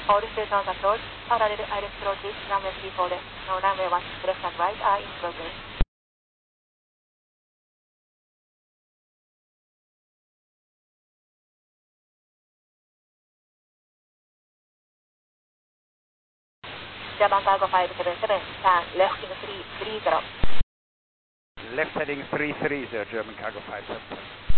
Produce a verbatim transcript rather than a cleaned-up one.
All stations approach, parallel direct approaches, runway three four left, no runway one, left and right are in progress. German Cargo five seven seven, turn left in three three zero. Left heading three three zero, German Cargo five seven seven.